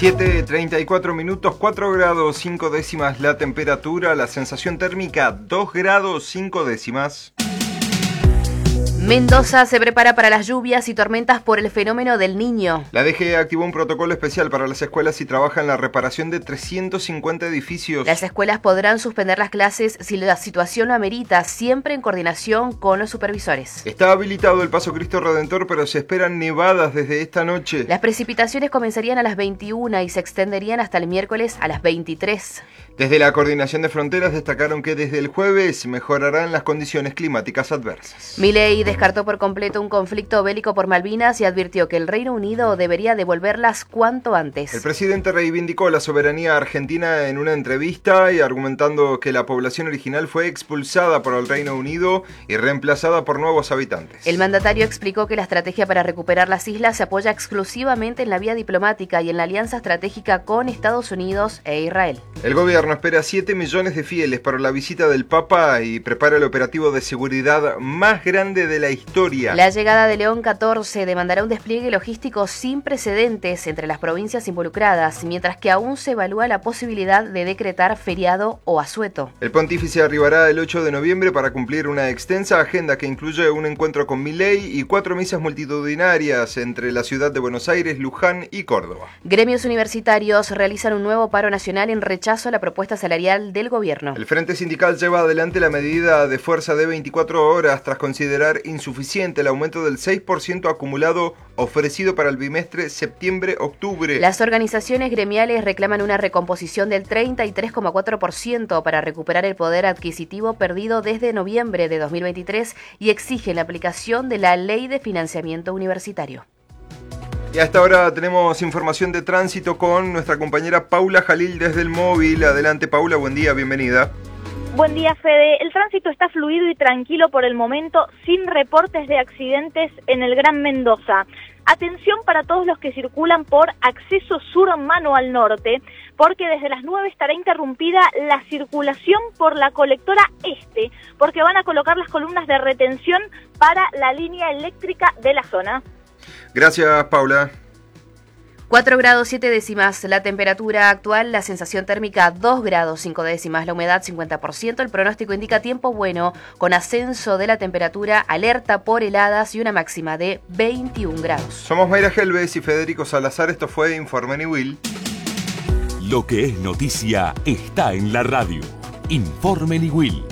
7:34 minutos, 4 grados 5 décimas la temperatura, la sensación térmica 2 grados 5 décimas. Mendoza se prepara para las lluvias y tormentas por el fenómeno del Niño. La DG activó un protocolo especial para las escuelas y trabaja en la reparación de 350 edificios. Las escuelas podrán suspender las clases si la situación lo amerita, siempre en coordinación con los supervisores. Está habilitado el Paso Cristo Redentor, pero se esperan nevadas desde esta noche. Las precipitaciones comenzarían a las 21 y se extenderían hasta el miércoles a las 23. Desde la Coordinación de Fronteras destacaron que desde el jueves mejorarán las condiciones climáticas adversas. Milei descartó por completo un conflicto bélico por Malvinas y advirtió que el Reino Unido debería devolverlas cuanto antes. El presidente reivindicó la soberanía argentina en una entrevista y argumentando que la población original fue expulsada por el Reino Unido y reemplazada por nuevos habitantes. El mandatario explicó que la estrategia para recuperar las islas se apoya exclusivamente en la vía diplomática y en la alianza estratégica con Estados Unidos e Israel. El gobierno espera 7 millones de fieles para la visita del Papa y prepara el operativo de seguridad más grande de la historia. La llegada de León XIV demandará un despliegue logístico sin precedentes entre las provincias involucradas, mientras que aún se evalúa la posibilidad de decretar feriado o asueto. El pontífice arribará el 8 de noviembre para cumplir una extensa agenda que incluye un encuentro con Milei y 4 misas multitudinarias entre la ciudad de Buenos Aires, Luján y Córdoba. Gremios universitarios realizan un nuevo paro nacional en rechazo a la propuesta salarial del gobierno. El Frente Sindical lleva adelante la medida de fuerza de 24 horas tras considerar insuficiente el aumento del 6% acumulado ofrecido para el bimestre septiembre-octubre. Las organizaciones gremiales reclaman una recomposición del 33,4% para recuperar el poder adquisitivo perdido desde noviembre de 2023 y exigen la aplicación de la Ley de Financiamiento Universitario. Y hasta ahora tenemos información de tránsito con nuestra compañera Paula Jalil desde el móvil. Adelante, Paula, buen día, bienvenida. Buen día, Fede. El tránsito está fluido y tranquilo por el momento, sin reportes de accidentes en el Gran Mendoza. Atención para todos los que circulan por acceso sur mano al norte, porque desde las 9 estará interrumpida la circulación por la colectora este, porque van a colocar las columnas de retención para la línea eléctrica de la zona. Gracias, Paula. 4 grados 7 décimas la temperatura actual, la sensación térmica 2 grados 5 décimas, la humedad 50%, el pronóstico indica tiempo bueno, con ascenso de la temperatura, alerta por heladas y una máxima de 21 grados. Somos Mayra Helves y Federico Salazar, esto fue Informe Niwil. Lo que es noticia está en la radio. Informe Niwil.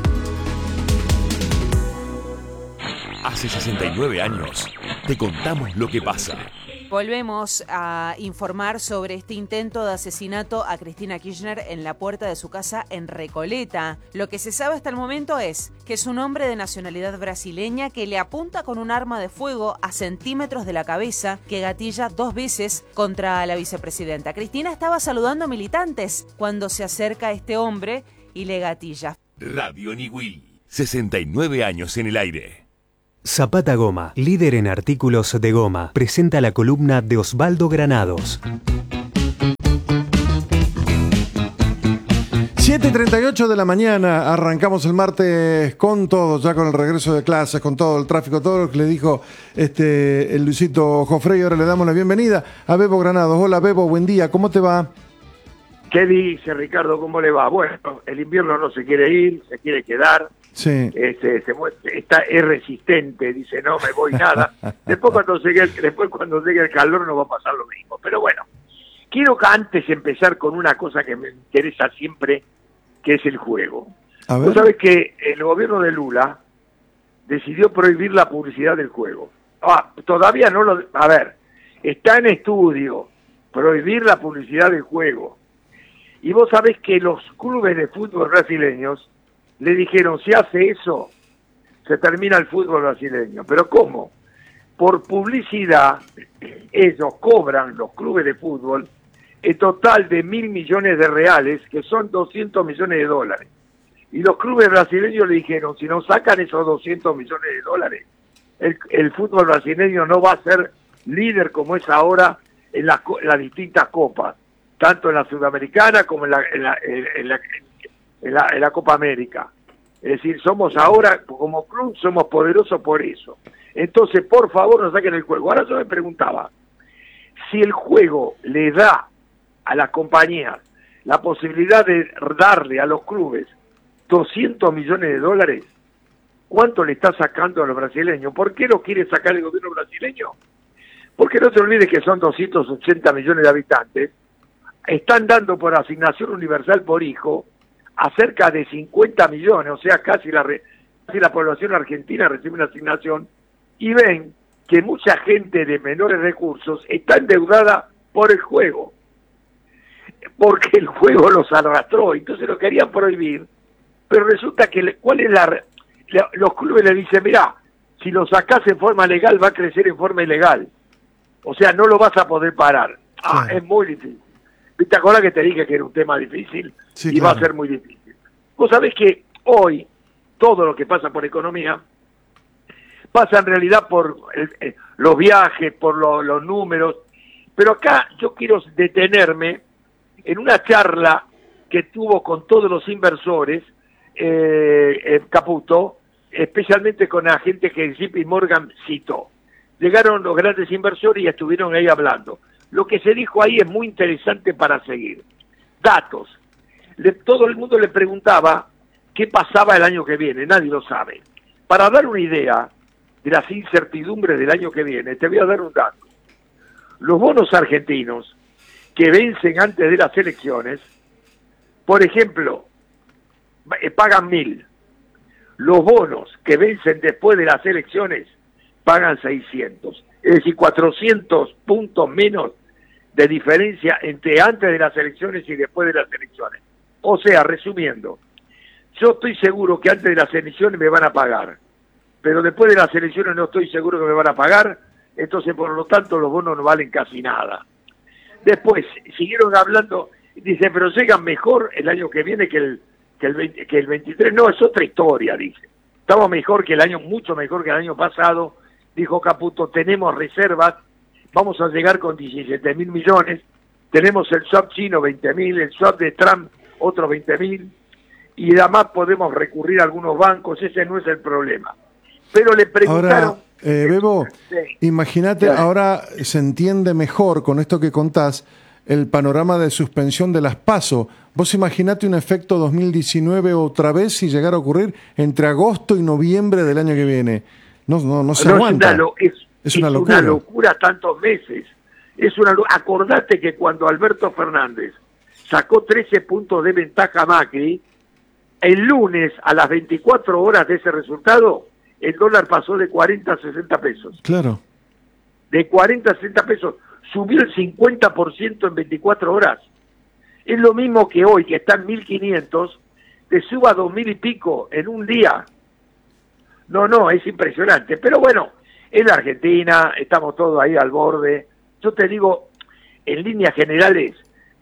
Hace 69 años te contamos lo que pasa. Volvemos a informar sobre este intento de asesinato a Cristina Kirchner en la puerta de su casa en Recoleta. Lo que se sabe hasta el momento es que es un hombre de nacionalidad brasileña que le apunta con un arma de fuego a centímetros de la cabeza que gatilla 2 veces contra la vicepresidenta. Cristina estaba saludando a militantes cuando se acerca a este hombre y le gatilla. Radio Niwil, 69 años en el aire. Zapata Goma, líder en artículos de goma, presenta la columna de Osvaldo Granados. 7:38 de la mañana, arrancamos el martes con todo, ya con el regreso de clases, con todo el tráfico, todo lo que le dijo el Luisito Jofrey. Ahora le damos la bienvenida a Bebo Granados. Hola Bebo, buen día, ¿cómo te va? ¿Qué dice Ricardo? ¿Cómo le va? Bueno, el invierno no se quiere ir, se quiere quedar. Sí. Es resistente, dice no me voy nada. Después cuando llegue el calor no va a pasar lo mismo. Pero bueno, quiero que antes empezar con una cosa que me interesa siempre, que es el juego. Vos sabés que el gobierno de Lula decidió prohibir la publicidad del juego. Todavía no lo... A ver, está en estudio prohibir la publicidad del juego. Y vos sabés que los clubes de fútbol brasileños le dijeron, si hace eso, se termina el fútbol brasileño. ¿Pero cómo? Por publicidad, ellos cobran, los clubes de fútbol, el total de 1.000 millones de reales, que son 200 millones de dólares. Y los clubes brasileños le dijeron, si no sacan esos 200 millones de dólares, el fútbol brasileño no va a ser líder como es ahora en las distintas copas, tanto en la Sudamericana como en la Copa América. Es decir, somos ahora, como club, somos poderosos por eso. Entonces, por favor, no saquen el juego. Ahora yo me preguntaba, si el juego le da a las compañías la posibilidad de darle a los clubes 200 millones de dólares, ¿cuánto le está sacando a los brasileños? ¿Por qué lo quiere sacar el gobierno brasileño? Porque no te olvides que son 280 millones de habitantes, están dando por asignación universal por hijo a cerca de 50 millones, o sea, casi la población argentina recibe una asignación, y ven que mucha gente de menores recursos está endeudada por el juego, porque el juego los arrastró, entonces lo querían prohibir, pero resulta que los clubes le dicen, mirá, si lo sacás en forma legal va a crecer en forma ilegal, o sea, no lo vas a poder parar. Es muy difícil. ¿Te acuerdas que te dije que era un tema difícil? Sí, y claro, va a ser muy difícil. Vos sabés que hoy todo lo que pasa por economía pasa en realidad por los viajes, por los números, pero acá yo quiero detenerme en una charla que tuvo con todos los inversores, Caputo, especialmente con la gente que JP Morgan citó. Llegaron los grandes inversores y estuvieron ahí hablando. Lo que se dijo ahí es muy interesante para seguir. Datos. Todo el mundo le preguntaba qué pasaba el año que viene, nadie lo sabe. Para dar una idea de las incertidumbres del año que viene, te voy a dar un dato. Los bonos argentinos que vencen antes de las elecciones, por ejemplo, pagan 1.000. Los bonos que vencen después de las elecciones pagan 600. Es decir, 400 puntos menos de diferencia entre antes de las elecciones y después de las elecciones. O sea, resumiendo, yo estoy seguro que antes de las elecciones me van a pagar, pero después de las elecciones no estoy seguro que me van a pagar, entonces por lo tanto los bonos no valen casi nada. Después siguieron hablando, dice, pero llegan mejor el año que viene que el 23. No, es otra historia, dice. Estamos mejor que el año, mucho mejor que el año pasado, dijo Caputo, tenemos reservas, vamos a llegar con 17.000 millones, tenemos el swap chino 20.000, el swap de Trump otros 20.000, y además podemos recurrir a algunos bancos, ese no es el problema. Pero le preguntaron... Ahora, Bebo, sí, imagínate, ahora se entiende mejor con esto que contás el panorama de suspensión de las PASO. Vos imaginate un efecto 2019 otra vez si llegara a ocurrir entre agosto y noviembre del año que viene. No se aguanta. Es una locura tantos meses. Acordate que cuando Alberto Fernández sacó 13 puntos de ventaja a Macri, el lunes a las 24 horas de ese resultado, el dólar pasó de 40 a 60 pesos. Claro. De 40 a 60 pesos. Subió el 50% en 24 horas. Es lo mismo que hoy, que está en 1.500, te suba a 2.000 y pico en un día. No, es impresionante. Pero bueno, en la Argentina estamos todos ahí al borde. Yo te digo, en líneas generales,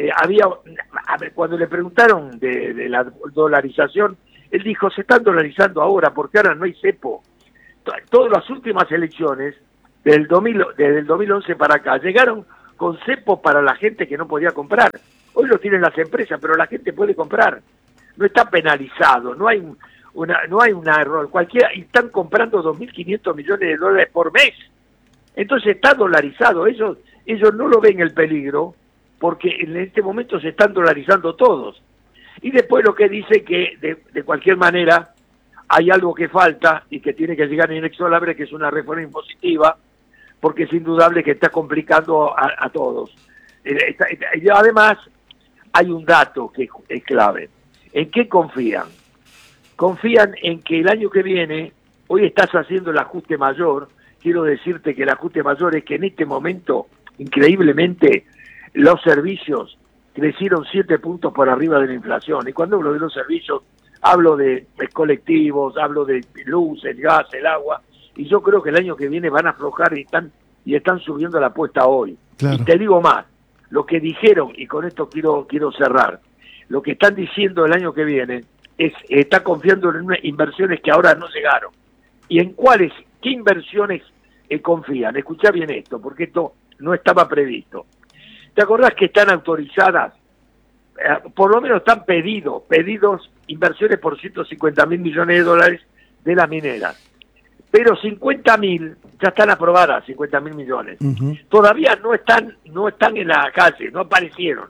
cuando le preguntaron de la dolarización, él dijo, se están dolarizando ahora porque ahora no hay cepo. Todas las últimas elecciones, desde el 2011 para acá, llegaron con cepo para la gente que no podía comprar. Hoy lo tienen las empresas, pero la gente puede comprar. No está penalizado, no hay un error. Cualquiera, y están comprando 2.500 millones de dólares por mes. Entonces está dolarizado. Ellos no lo ven el peligro, porque en este momento se están dolarizando todos. Y después lo que dice que de cualquier manera hay algo que falta y que tiene que llegar inexorable, que es una reforma impositiva, porque es indudable que está complicando a todos. Y además hay un dato que es clave. ¿En qué confían? Confían en que el año que viene, hoy estás haciendo el ajuste mayor. Quiero decirte que el ajuste mayor es que en este momento, increíblemente, los servicios crecieron 7 puntos por arriba de la inflación. Y cuando hablo de los servicios, hablo de colectivos, hablo de luz, el gas, el agua. Y yo creo que el año que viene van a aflojar y están subiendo la apuesta hoy. Claro. Y te digo más, lo que dijeron, y con esto quiero cerrar, lo que están diciendo el año que viene está confiando en inversiones que ahora no llegaron. ¿Y en qué inversiones confían? Escuchá bien esto, porque esto no estaba previsto. ¿Te acordás que están autorizadas? Por lo menos están pedidos inversiones por 150.000 millones de dólares de las mineras. Pero 50.000 ya están aprobadas, 50.000 millones. Uh-huh. Todavía no están en la calle, no aparecieron.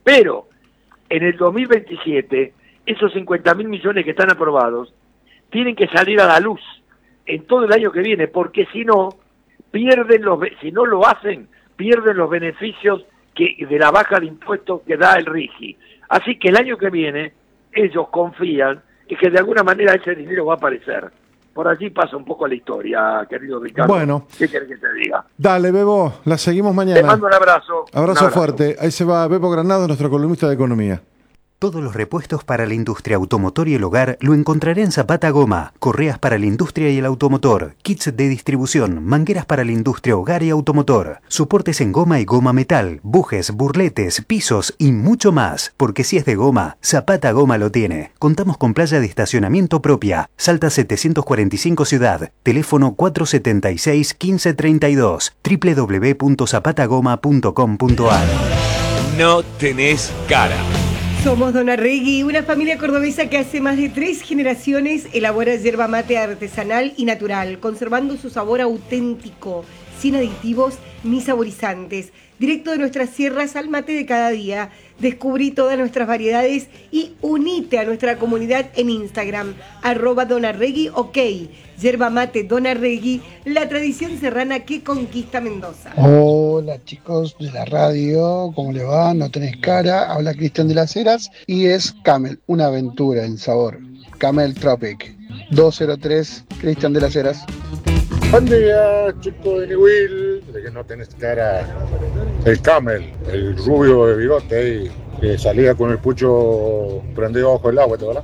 Pero en el 2027, esos 50.000 millones que están aprobados tienen que salir a la luz en todo el año que viene, porque si no, si no lo hacen, pierden los beneficios de la baja de impuestos que da el RIGI. Así que el año que viene, ellos confían en que de alguna manera ese dinero va a aparecer. Por allí pasa un poco la historia, querido Ricardo. Bueno. ¿Qué querés que te diga? Dale, Bebo, la seguimos mañana. Te mando un abrazo. Abrazo fuerte. Ahí se va Bebo Granados, nuestro columnista de economía. Todos los repuestos para la industria automotor y el hogar lo encontraré en Zapata Goma. Correas para la industria y el automotor, kits de distribución, mangueras para la industria, hogar y automotor, soportes en goma y goma metal, bujes, burletes, pisos y mucho más. Porque si es de goma, Zapata Goma lo tiene. Contamos con playa de estacionamiento propia. Salta 745 Ciudad. Teléfono 476-1532. www.zapatagoma.com.ar. No tenés cara. Somos Dona Regui, una familia cordobesa que hace más de 3 generaciones elabora yerba mate artesanal y natural, conservando su sabor auténtico, sin aditivos ni saborizantes. Directo de nuestras sierras al mate de cada día. Descubrí todas nuestras variedades y unite a nuestra comunidad en Instagram, @DonaRegui, yerba mate Dona Regui, la tradición serrana que conquista Mendoza. Hola chicos de la radio, ¿cómo les va? No tenés cara, habla Cristian de las Heras y es Camel, una aventura en sabor. Camel Tropic, 203, Cristian de las Heras. Buen día, chico de Newell, de que no tenés cara. El Camel, el rubio de bigote ahí, que salía con el pucho prendido bajo el agua, ¿verdad?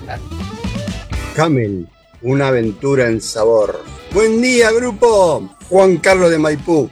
Camel, una aventura en sabor. Buen día, grupo. Juan Carlos de Maipú.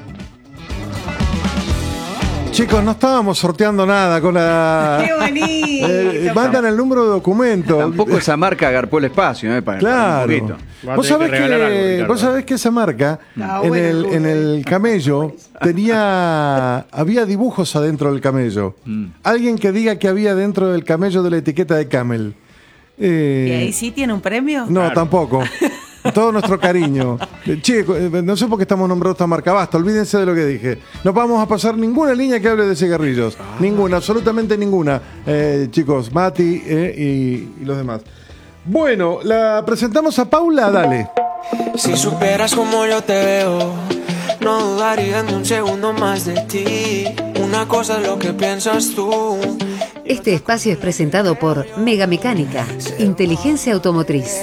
Chicos, no estábamos sorteando nada con la... ¡Qué bonito! Mandan el número de documento. Tampoco esa marca agarpó el espacio, para claro. Un poquito. ¿Vos sabés que esa marca, en el camello, había dibujos adentro del camello? Alguien que diga que había dentro del camello de la etiqueta de Camel. ¿Y ahí sí tiene un premio? No, claro. Tampoco. Todo nuestro cariño. Chicos, no sé por qué estamos nombrando esta marca. Basta, olvídense de lo que dije. No vamos a pasar ninguna línea que hable de cigarrillos. Ninguna, absolutamente ninguna. Chicos, Mati y los demás. Bueno, la presentamos a Paula, dale. Si supieras como yo te veo, no dudaría ni un segundo más de ti. Una cosa es lo que piensas tú. Este espacio es presentado por Mega Mecánica, inteligencia automotriz.